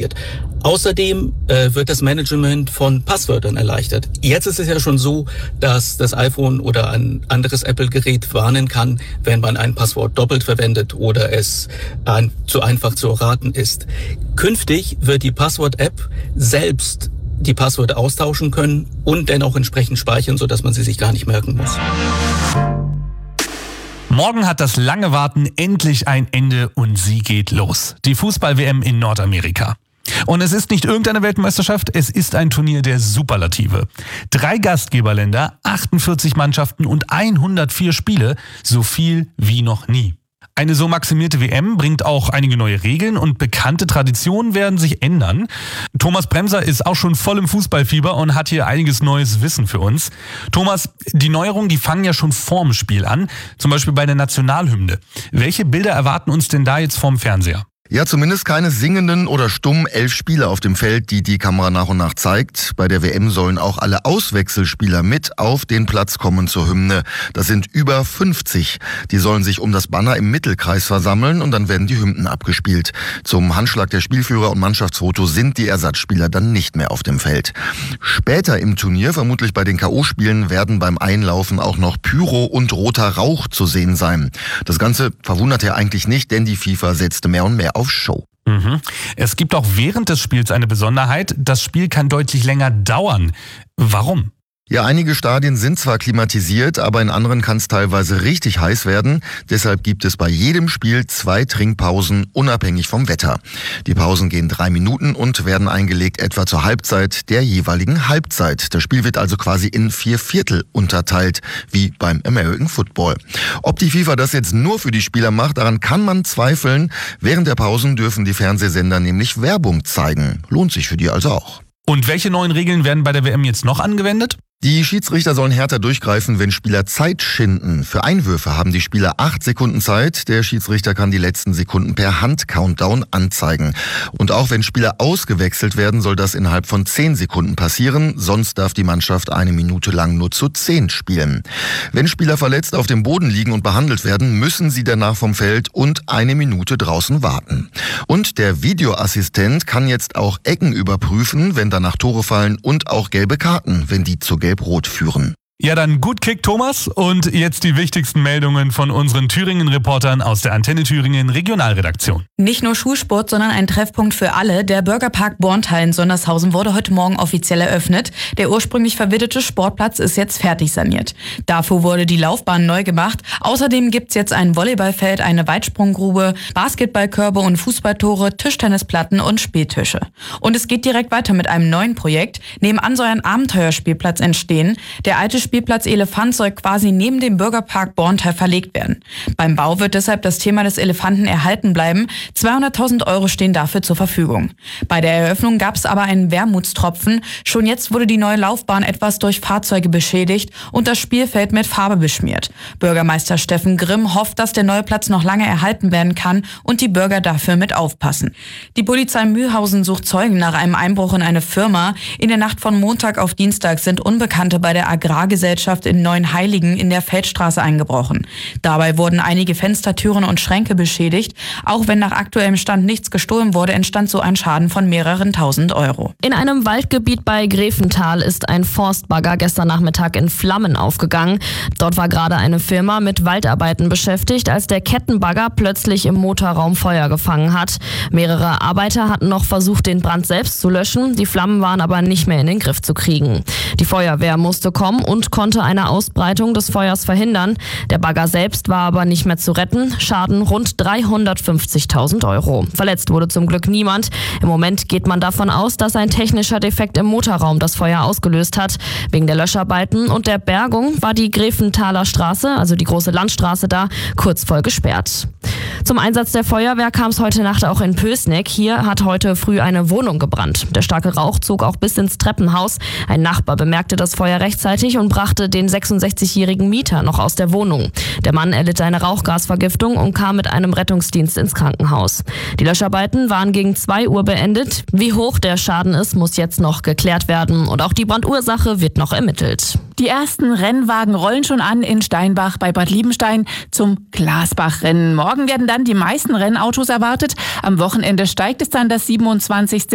funktioniert. Außerdem wird das Management von Passwörtern erleichtert. Jetzt ist es ja schon so, dass das iPhone oder ein anderes Apple-Gerät warnen kann, wenn man ein Passwort doppelt verwendet oder es zu einfach zu erraten ist. Künftig wird die Passwort-App selbst die Passwörter austauschen können und dann auch entsprechend speichern, sodass man sie sich gar nicht merken muss. Morgen hat das lange Warten endlich ein Ende und sie geht los. Die Fußball-WM in Nordamerika. Und es ist nicht irgendeine Weltmeisterschaft, es ist ein Turnier der Superlative. 3 Gastgeberländer, 48 Mannschaften und 104 Spiele, so viel wie noch nie. Eine so maximierte WM bringt auch einige neue Regeln und bekannte Traditionen werden sich ändern. Thomas Bremser ist auch schon voll im Fußballfieber und hat hier einiges neues Wissen für uns. Thomas, die Neuerungen, die fangen ja schon vorm Spiel an, zum Beispiel bei der Nationalhymne. Welche Bilder erwarten uns denn da jetzt vorm Fernseher? Ja, zumindest keine singenden oder stummen 11 Spieler auf dem Feld, die Kamera nach und nach zeigt. Bei der WM sollen auch alle Auswechselspieler mit auf den Platz kommen zur Hymne. Das sind über 50. Die sollen sich um das Banner im Mittelkreis versammeln und dann werden die Hymnen abgespielt. Zum Handschlag der Spielführer und Mannschaftsfoto sind die Ersatzspieler dann nicht mehr auf dem Feld. Später im Turnier, vermutlich bei den K.O.-Spielen, werden beim Einlaufen auch noch Pyro und roter Rauch zu sehen sein. Das Ganze verwundert ja eigentlich nicht, denn die FIFA setzte mehr und mehr auf Show. Es gibt auch während des Spiels eine Besonderheit. Das Spiel kann deutlich länger dauern. Warum? Ja, einige Stadien sind zwar klimatisiert, aber in anderen kann es teilweise richtig heiß werden. Deshalb gibt es bei jedem Spiel 2 Trinkpausen, unabhängig vom Wetter. Die Pausen gehen 3 Minuten und werden eingelegt etwa zur Halbzeit der jeweiligen Halbzeit. Das Spiel wird also quasi in 4 Viertel unterteilt, wie beim American Football. Ob die FIFA das jetzt nur für die Spieler macht, daran kann man zweifeln. Während der Pausen dürfen die Fernsehsender nämlich Werbung zeigen. Lohnt sich für die also auch. Und welche neuen Regeln werden bei der WM jetzt noch angewendet? Die Schiedsrichter sollen härter durchgreifen, wenn Spieler Zeit schinden. Für Einwürfe haben die Spieler 8 Sekunden Zeit. Der Schiedsrichter kann die letzten Sekunden per Hand-Countdown anzeigen. Und auch wenn Spieler ausgewechselt werden, soll das innerhalb von 10 Sekunden passieren. Sonst darf die Mannschaft 1 Minute lang nur zu 10 spielen. Wenn Spieler verletzt auf dem Boden liegen und behandelt werden, müssen sie danach vom Feld und 1 Minute draußen warten. Und der Videoassistent kann jetzt auch Ecken überprüfen, wenn danach Tore fallen, und auch gelbe Karten, wenn die zu Gelb-Rot führen. Ja, dann gut Kick, Thomas. Und jetzt die wichtigsten Meldungen von unseren Thüringen-Reportern aus der Antenne Thüringen Regionalredaktion. Nicht nur Schulsport, sondern ein Treffpunkt für alle. Der Bürgerpark Borntal in Sondershausen wurde heute Morgen offiziell eröffnet. Der ursprünglich verwitterte Sportplatz ist jetzt fertig saniert. Dafür wurde die Laufbahn neu gemacht. Außerdem gibt's jetzt ein Volleyballfeld, eine Weitsprunggrube, Basketballkörbe und Fußballtore, Tischtennisplatten und Spieltische. Und es geht direkt weiter mit einem neuen Projekt. Nebenan soll ein Abenteuerspielplatz entstehen. Der alte Spielplatz Elefant soll quasi neben dem Bürgerpark Borntal verlegt werden. Beim Bau wird deshalb das Thema des Elefanten erhalten bleiben. 200.000 € stehen dafür zur Verfügung. Bei der Eröffnung gab es aber einen Wermutstropfen. Schon jetzt wurde die neue Laufbahn etwas durch Fahrzeuge beschädigt und das Spielfeld mit Farbe beschmiert. Bürgermeister Steffen Grimm hofft, dass der neue Platz noch lange erhalten werden kann und die Bürger dafür mit aufpassen. Die Polizei Mühlhausen sucht Zeugen nach einem Einbruch in eine Firma. In der Nacht von Montag auf Dienstag sind Unbekannte bei der Agrargesellschaft in Neuenheiligen in der Feldstraße eingebrochen. Dabei wurden einige Fenstertüren und Schränke beschädigt. Auch wenn nach aktuellem Stand nichts gestohlen wurde, entstand so ein Schaden von mehreren tausend €. In einem Waldgebiet bei Grevental ist ein Forstbagger gestern Nachmittag in Flammen aufgegangen. Dort war gerade eine Firma mit Waldarbeiten beschäftigt, als der Kettenbagger plötzlich im Motorraum Feuer gefangen hat. Mehrere Arbeiter hatten noch versucht, den Brand selbst zu löschen. Die Flammen waren aber nicht mehr in den Griff zu kriegen. Die Feuerwehr musste kommen und konnte eine Ausbreitung des Feuers verhindern. Der Bagger selbst war aber nicht mehr zu retten. Schaden rund 350.000 €. Verletzt wurde zum Glück niemand. Im Moment geht man davon aus, dass ein technischer Defekt im Motorraum das Feuer ausgelöst hat. Wegen der Löscharbeiten und der Bergung war die Greventhaler Straße, also die große Landstraße da, kurz voll gesperrt. Zum Einsatz der Feuerwehr kam es heute Nacht auch in Pößneck. Hier hat heute früh eine Wohnung gebrannt. Der starke Rauch zog auch bis ins Treppenhaus. Ein Nachbar bemerkte das Feuer rechtzeitig und brachte den 66-jährigen Mieter noch aus der Wohnung. Der Mann erlitt eine Rauchgasvergiftung und kam mit einem Rettungsdienst ins Krankenhaus. Die Löscharbeiten waren gegen 2 Uhr beendet. Wie hoch der Schaden ist, muss jetzt noch geklärt werden. Und auch die Brandursache wird noch ermittelt. Die ersten Rennwagen rollen schon an in Steinbach bei Bad Liebenstein zum Glasbach-Rennen. Morgen werden dann die meisten Rennautos erwartet. Am Wochenende steigt es dann das 27.